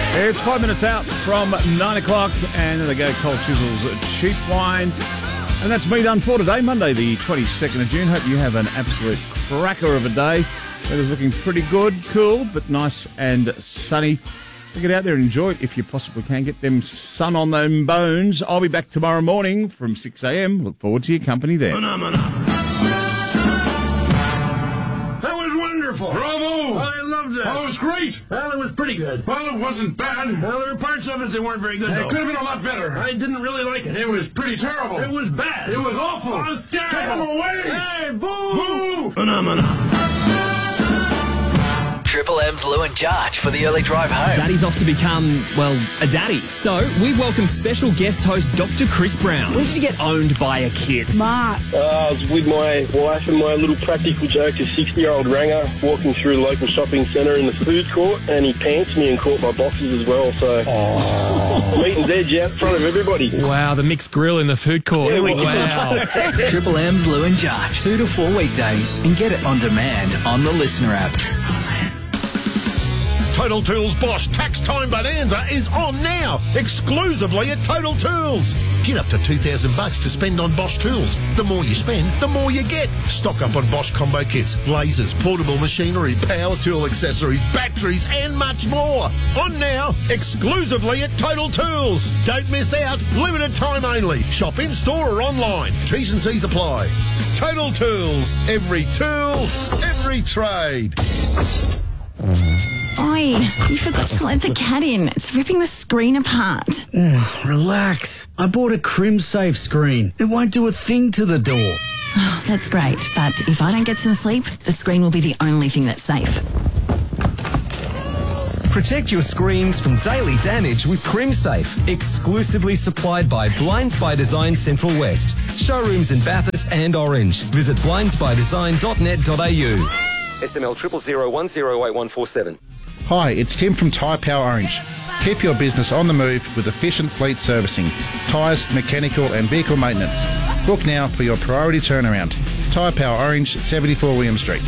It's 5 minutes out from 9 o'clock, and there they go, Cold Chisel's Cheap Wines. And that's me done for today, Monday the 22nd of June. Hope you have an absolute cracker of a day. Weather's looking pretty good, cool, but nice and sunny. So get out there and enjoy it if you possibly can. Get them sun on them bones. I'll be back tomorrow morning from 6 a.m. Look forward to your company there. That was wonderful. Bravo! I loved it. Oh, it was great. Well, it was pretty good. Well, it wasn't bad. Well, there were parts of it that weren't very good, though. It could have been a lot better. I didn't really like it. It was pretty terrible. It was bad. It was awful. It was terrible. Take him away. Hey, boo! Boo! Phenomena. Triple M's Lou and Jarch for the early drive home. Daddy's off to become, well, a daddy. So we welcome special guest host Dr. Chris Brown. When did you get owned by a kid? I was with my wife and my little practical joke, a 60-year-old ranger, walking through the local shopping centre in the food court, and he pants me and caught my boxes as well, so... Meeting's edge out in front of everybody. Wow, the mixed grill in the food court. Yeah, Wow. Triple M's Lou and Jarch. 2 to 4 weekdays. And get it on demand on the Listener app. Total Tools Bosch Tax Time Bonanza is on now, exclusively at Total Tools. Get up to $2,000 to spend on Bosch tools. The more you spend, the more you get. Stock up on Bosch combo kits, lasers, portable machinery, power tool accessories, batteries, and much more. On now, exclusively at Total Tools. Don't miss out. Limited time only. Shop in store or online. T's and C's apply. Total Tools. Every tool, every trade. Oi, you forgot to let the cat in. It's ripping the screen apart. Relax. I bought a CrimSafe screen. It won't do a thing to the door. Oh, that's great, but if I don't get some sleep, the screen will be the only thing that's safe. Protect your screens from daily damage with CrimSafe, exclusively supplied by Blinds by Design Central West. Showrooms in Bathurst and Orange. Visit blindsbydesign.net.au. SML 000108147. Hi, it's Tim from Tyre Power Orange. Keep your business on the move with efficient fleet servicing, tyres, mechanical and vehicle maintenance. Book now for your priority turnaround. Tyre Power Orange, 74 William Street.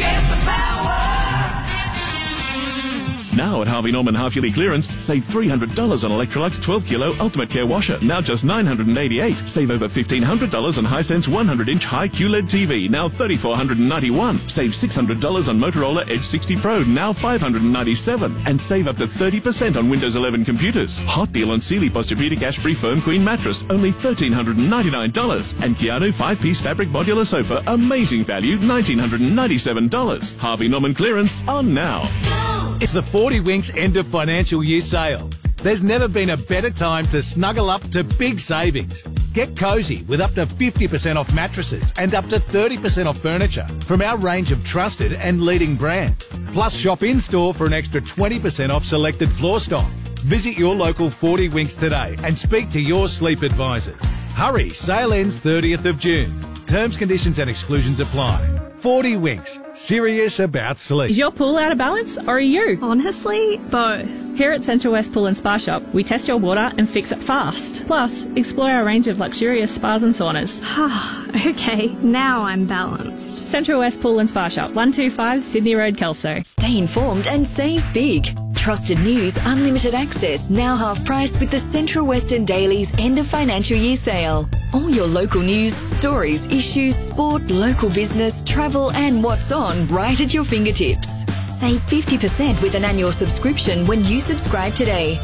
Now at Harvey Norman half-yearly clearance, save $300 on Electrolux 12-kilo Ultimate Care washer, now just $988. Save over $1,500 on Hisense 100-inch high QLED TV, now $3,491. Save $600 on Motorola Edge 60 Pro, now $597. And save up to 30% on Windows 11 computers. Hot deal on Sealy Posturepedic Ashbury Firm Queen mattress, only $1,399. And Keanu 5-piece fabric modular sofa, amazing value, $1,997. Harvey Norman clearance on now. It's the 40 Winks end of financial year sale. There's never been a better time to snuggle up to big savings. Get cosy with up to 50% off mattresses and up to 30% off furniture from our range of trusted and leading brands. Plus shop in-store for an extra 20% off selected floor stock. Visit your local 40 Winks today and speak to your sleep advisors. Hurry, sale ends 30th of June. Terms, conditions and exclusions apply. 40 Winks, serious about sleep. Is your pool out of balance, or are you? Honestly, both. Here at Central West Pool and Spa Shop, we test your water and fix it fast. Plus, explore our range of luxurious spas and saunas. Okay, now I'm balanced. Central West Pool and Spa Shop, 125 Sydney Road, Kelso. Stay informed and save big. Trusted news, unlimited access, now half price with the Central Western Daily's end of financial year sale. All your local news, stories, issues, sport, local business, travel and what's on right at your fingertips. Save 50% with an annual subscription when you subscribe today.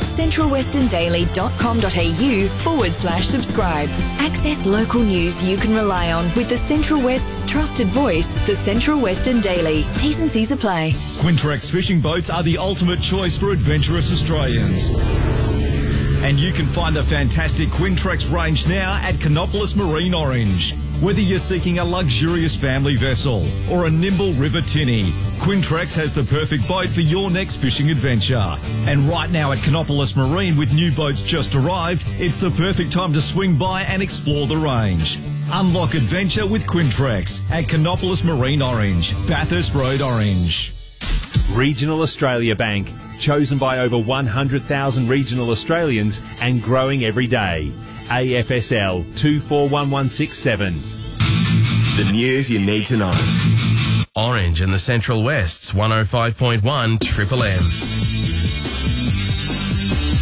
centralwesterndaily.com.au/subscribe. Access local news you can rely on with the Central West's trusted voice, the Central Western Daily. T's and C's apply. Quintrex fishing boats are the ultimate choice for adventurous Australians. And you can find the fantastic Quintrex range now at Canopolis Marine Orange. Whether you're seeking a luxurious family vessel or a nimble river tinny, Quintrex has the perfect boat for your next fishing adventure. And right now at Canopolis Marine, with new boats just arrived, it's the perfect time to swing by and explore the range. Unlock adventure with Quintrex at Canopolis Marine Orange, Bathurst Road, Orange. Regional Australia Bank, chosen by over 100,000 regional Australians and growing every day. AFSL 241167. The news you need to know. Orange and the Central West's 105.1 Triple M.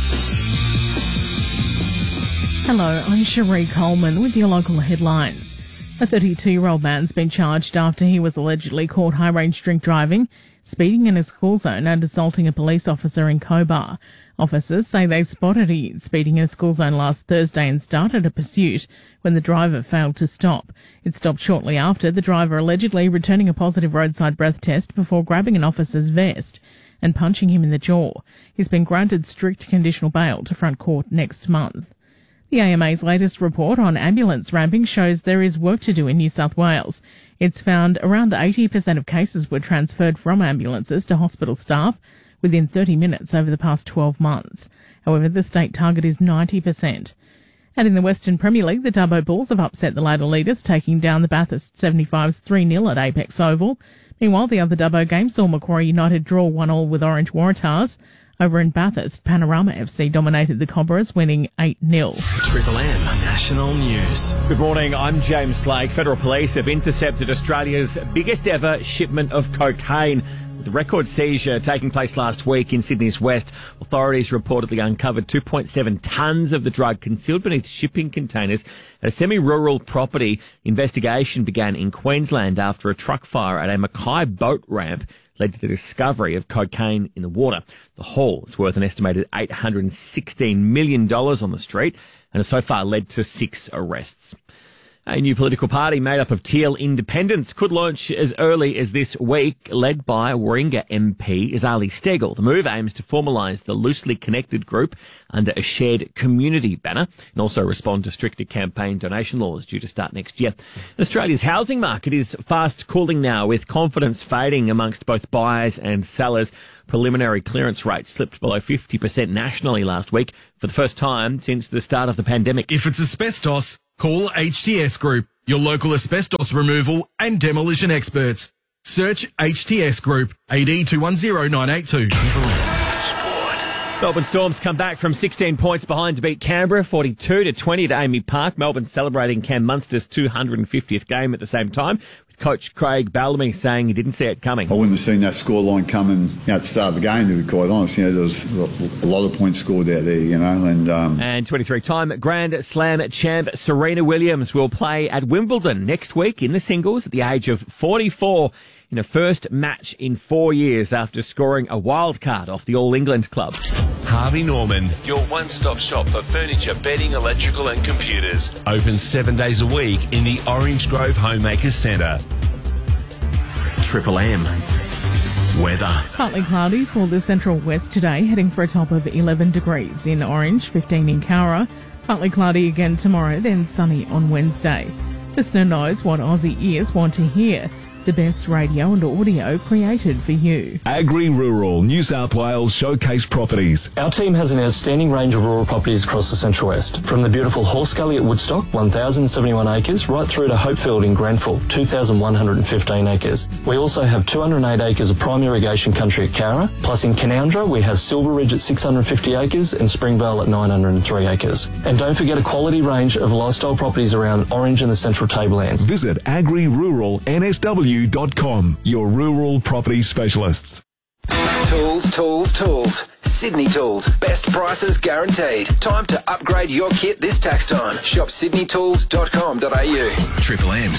Hello, I'm Cherie Coleman with your local headlines. A 32-year-old man's been charged after he was allegedly caught high-range drink driving, speeding in a school zone and assaulting a police officer in Cobar. Officers say they spotted him speeding in a school zone last Thursday and started a pursuit when the driver failed to stop. It stopped shortly after, the driver allegedly returning a positive roadside breath test before grabbing an officer's vest and punching him in the jaw. He's been granted strict conditional bail to front court next month. The AMA's latest report on ambulance ramping shows there is work to do in New South Wales. It's found around 80% of cases were transferred from ambulances to hospital staff within 30 minutes over the past 12 months. However, the state target is 90%. And in the Western Premier League, the Dubbo Bulls have upset the ladder leaders, taking down the Bathurst 75s 3-0 at Apex Oval. Meanwhile, the other Dubbo game saw Macquarie United draw 1-1 with Orange Waratahs. Over in Bathurst, Panorama FC dominated the Cobras, winning 8-0. Triple M National News. Good morning, I'm James Lake. Federal Police have intercepted Australia's biggest ever shipment of cocaine. With the record seizure taking place last week in Sydney's West, authorities reportedly uncovered 2.7 tonnes of the drug concealed beneath shipping containers at a semi-rural property. Investigation began in Queensland after a truck fire at a Mackay boat ramp led to the discovery of cocaine in the water. The haul is worth an estimated $816 million on the street and has so far led to 6 arrests. A new political party made up of Teal independents could launch as early as this week, led by Warringah MP Azali Steggall. The move aims to formalise the loosely connected group under a shared community banner and also respond to stricter campaign donation laws due to start next year. Australia's housing market is fast cooling now, with confidence fading amongst both buyers and sellers. Preliminary clearance rates slipped below 50% nationally last week for the first time since the start of the pandemic. If it's asbestos, call HTS Group, your local asbestos removal and demolition experts. Search HTS Group, AD 210982. Melbourne Storms come back from 16 points behind to beat Canberra 42-20 at Amy Park. Melbourne celebrating Cam Munster's 250th game at the same time, with coach Craig Bellamy saying he didn't see it coming. I wouldn't have seen that scoreline coming at the start of the game, to be quite honest. There was a lot of points scored out there, and 23-time Grand Slam champ Serena Williams will play at Wimbledon next week in the singles at the age of 44. In a first match in 4 years after scoring a wild card off the All England club. Harvey Norman, your one-stop shop for furniture, bedding, electrical and computers. Open 7 days a week in the Orange Grove Homemakers Centre. Triple M. Weather. Partly cloudy for the central west today, heading for a top of 11 degrees in Orange, 15 in Cowra. Partly cloudy again tomorrow, then sunny on Wednesday. Listener knows what Aussie ears want to hear. The best radio and audio created for you. Agri-Rural New South Wales Showcase Properties. Our team has an outstanding range of rural properties across the Central West, from the beautiful Horse Gully at Woodstock, 1,071 acres, right through to Hopefield in Grenfell, 2,115 acres. We also have 208 acres of prime irrigation country at Cowra, plus in Canoundra we have Silver Ridge at 650 acres and Springvale at 903 acres. And don't forget a quality range of lifestyle properties around Orange and the Central Tablelands. Visit AgriRuralNSW.com, your rural property specialists. Tools. Sydney Tools. Best prices guaranteed. Time to upgrade your kit this tax time. Shop sydneytools.com.au. Triple M's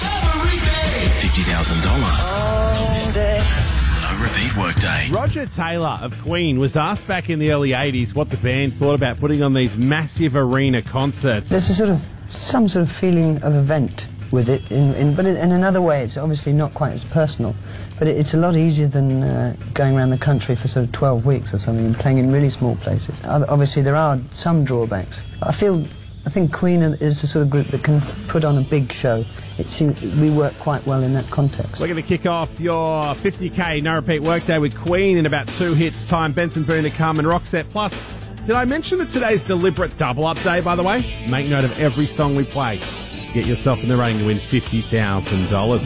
$50,000. No repeat workday. Roger Taylor of Queen was asked back in the early 80s what the band thought about putting on these massive arena concerts. There's some sort of feeling of event with it, but in another way it's obviously not quite as personal, but it's a lot easier than going around the country for sort of 12 weeks or something and playing in really small places. Obviously there are some drawbacks. I think Queen is the sort of group that can put on a big show. It seems we work quite well in that context. We're going to kick off your 50k no repeat workday with Queen in about 2 hits time. Benson Boone, Carmen Roxette. Plus, did I mention that today's deliberate double up day, by the way? Make note of every song we play. Get yourself in the running to win $50,000.